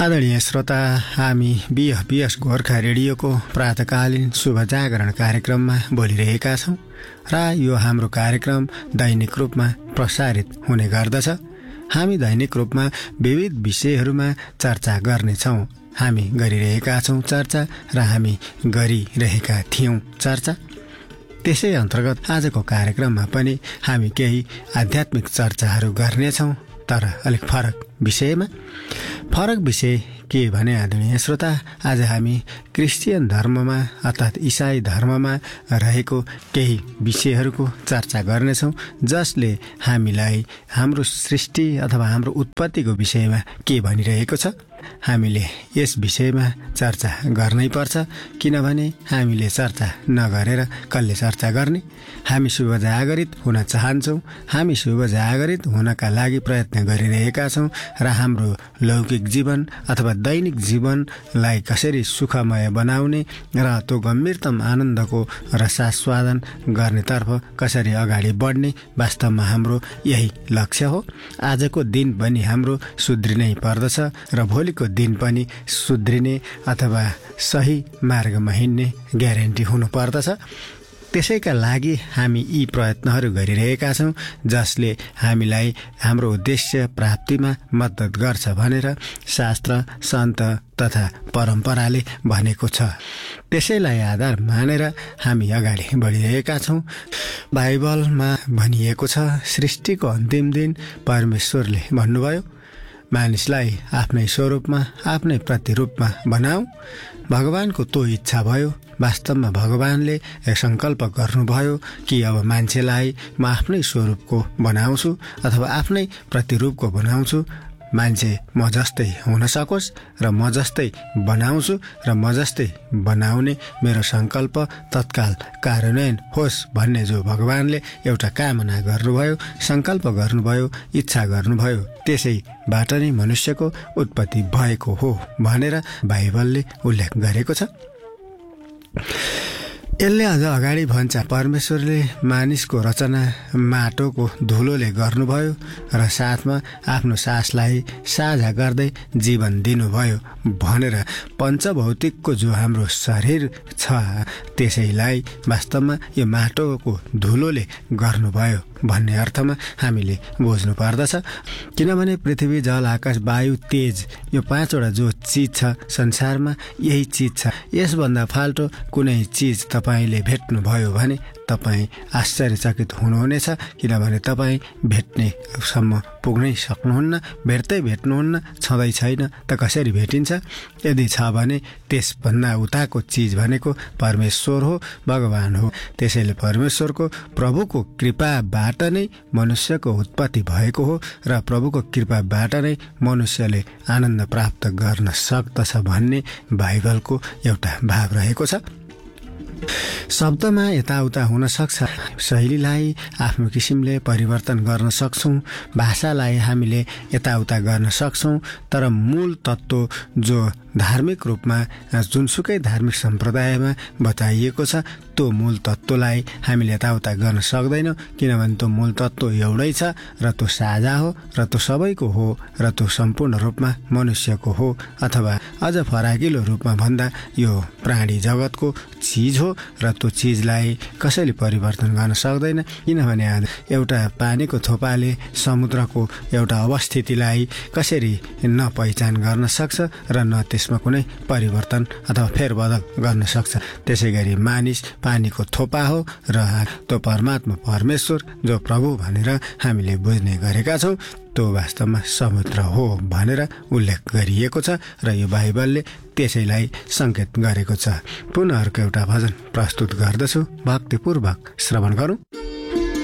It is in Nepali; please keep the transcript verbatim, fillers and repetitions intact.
आदरणीय श्रोता, हामी बिएफबिएस गोर्खा रेडियोको प्रातकालीन शुभ जागरण कार्यक्रममा बोलिरहेका छौँ र यो हाम्रो कार्यक्रम दैनिक रूपमा प्रसारित हुने गर्दछ। हामी दैनिक रूपमा विविध विषयहरूमा चर्चा गर्नेछौँ। हामी गरिरहेका छौँ चर्चा र हामी गरिरहेका थियौँ चर्चा। त्यसै अन्तर्गत आजको कार्यक्रममा पनि हामी केही आध्यात्मिक चर्चाहरू गर्नेछौँ, तर अलिक फरक विषयमा। फरक विषय के भने आदरणीय श्रोता, आज हामी क्रिस्चियन धर्ममा अर्थात् इसाई धर्ममा रहेको केही विषयहरूको चर्चा गर्नेछौँ, जसले हामीलाई हाम्रो सृष्टि अथवा हाम्रो उत्पत्तिको विषयमा के भनिरहेको छ। हामीले यस विषयमा चर्चा गर्नै पर्छ, किनभने हामीले चर्चा नगरेर कसले चर्चा गर्ने। हामी शुभ जागरित हुन चाहन्छौँ, हामी शुभ जागरित हुनका लागि प्रयत्न गरिरहेका छौँ र हाम्रो लौकिक जीवन अथवा दैनिक जीवनलाई कसरी सुखमय बनाउने र त्यो गम्भीरतम आनन्दको रसास्वादन गर्नेतर्फ कसरी अगाडि बढ्ने वास्तवमा हाम्रो यही लक्ष्य हो। आजको दिन पनि हाम्रो सुध्रिनै पर्दछ र भोलिको दिन पनि सुध्रिने अथवा सही मार्गमा हिँड्ने ग्यारेन्टी हुनुपर्दछ। त्यसैका लागि हामी यी प्रयत्नहरू गरिरहेका छौँ, जसले हामीलाई हाम्रो उद्देश्य प्राप्तिमा मद्दत गर्छ भनेर शास्त्र, सन्त तथा परम्पराले भनेको छ। त्यसैलाई आधार मानेर हामी अगाडि बढिरहेका छौँ। बाइबलमा भनिएको छ, सृष्टिको अन्तिम दिन परमेश्वरले भन्नुभयो, मानिसलाई आफ्नै स्वरूपमा आफ्नै प्रतिरूपमा बनाऊ। भगवानको त्यो इच्छा भयो। वास्तवमा भगवानले सङ्कल्प गर्नुभयो कि अब मान्छेलाई म आफ्नै स्वरूपको बनाउँछु अथवा आफ्नै प्रतिरूपको बनाउँछु। मान्छे म जस्तै हुन सकोस् र म जस्तै बनाउँछु र म जस्तै बनाउने मेरो सङ्कल्प तत्काल कार्यान्वयन होस् भन्ने जो भगवानले एउटा कामना गर्नुभयो, सङ्कल्प गर्नुभयो, इच्छा गर्नुभयो, त्यसैबाट नै मनुष्यको उत्पत्ति भएको हो भनेर बाइबलले उल्लेख गरेको छ। यसले अझ अगाडि भन्छ, परमेश्वरले मानिसको रचना माटोको धुलोले गर्नुभयो र साथमा आफ्नो सासलाई साझा गर्दै जीवन दिनुभयो भनेर पञ्चभौतिकको जो हाम्रो शरीर छ त्यसैलाई वास्तवमा यो माटोको धुलोले गर्नुभयो भन्ने अर्थमा हामीले बुझ्नु पर्दछ। किनभने पृथ्वी, जल, आकाश, वायु, तेज यो पाँचवटा जो चिज छ संसारमा, यही चिज छ। यसभन्दा फाल्टो कुनै चिज तपाईँले भेट्नुभयो भने तपाईँ आश्चर्यचकित हुनुहुनेछ, किनभने तपाईँ भेट्नेसम्म पुग्नै सक्नुहुन्न, भेट्दै भेट्नुहुन्न, छँदै छैन त कसरी भेटिन्छ। यदि छ भने त्यसभन्दा उताको चिज भनेको परमेश्वर हो, भगवान हो। त्यसैले परमेश्वरको प्रभुको कृपाबाट नै मनुष्यको उत्पत्ति भएको हो र प्रभुको कृपाबाट नै मनुष्यले आनन्द प्राप्त गर्न सक्दछ भन्ने बाइबलको एउटा भाव रहेको छ। शब्दमा यताउता हुन सक्छ, शैलीलाई आफ्नो किसिमले परिवर्तन गर्न सक्छौँ, भाषालाई हामीले यताउता गर्न सक्छौँ, तर मूल तत्त्व जो धार्मिक रूपमा जुनसुकै धार्मिक सम्प्रदायमा बताइएको छ त्यो मूल तत्त्वलाई हामीले यताउता गर्न सक्दैनौँ, किनभने त्यो मूल तत्त्व एउटै छ र त्यो साझा हो र त्यो सबैको हो र त्यो सम्पूर्ण रूपमा मनुष्यको हो, अथवा अझ फराकिलो रूपमा भन्दा यो प्राणी जगतको चिज हो र त्यो चिजलाई कसैले परिवर्तन गर्न सक्दैन। किनभने एउटा पानीको थोपाले समुद्रको एउटा अवस्थितिलाई कसरी न पहिचान गर्न सक्छ र न त्यसमा कुनै परिवर्तन अथवा फेरबदल गर्न सक्छ। त्यसै गरी मानिस पानीको थोपा हो र त्यो परमात्मा परमेश्वर जो प्रभु भनेर हामीले बुझ्ने गरेका छौँ त्यो वास्तवमा समुद्र हो भनेर उल्लेख गरिएको छ र यो बाइबलले त्यसैलाई सङ्केत गरेको छ। पुनः अर्को एउटा भजन प्रस्तुत गर्दछु, भक्तिपूर्वक श्रवण गरौँ।